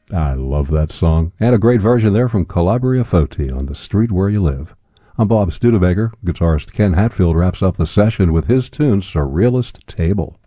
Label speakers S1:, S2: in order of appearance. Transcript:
S1: I love that song. And a great version there from Calabria Foti on The Street Where You Live. I'm Bob Studebaker. Guitarist Ken Hatfield wraps up the session with his tune Surrealist Table.